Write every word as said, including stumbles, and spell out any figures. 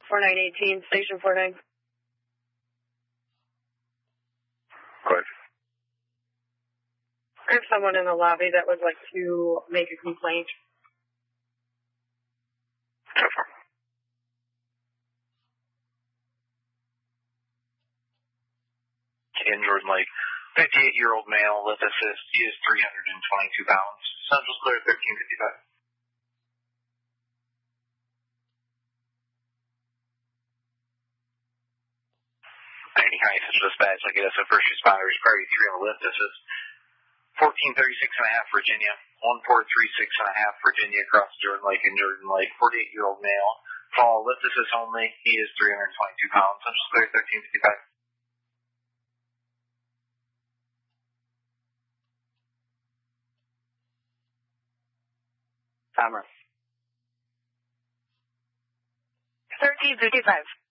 four nine eighteen, station four nine. Good. I have someone in the lobby that would like to make a complaint. In Jordan Lake, fifty-eight-year-old male, lift assist, he is three hundred twenty-two pounds. Central's clear, thirteen fifty-five. ninety high, Central Dispatch, I get us a first responders, priority three on the lift assist. fourteen thirty-six and a half, Virginia. one four three six and a half, Virginia, across Jordan Lake and Jordan Lake. forty-eight-year-old male. Call lift assist only. He is three hundred twenty-two pounds. Central's clear, thirteen fifty-five. Timer. thirteen fifty-five.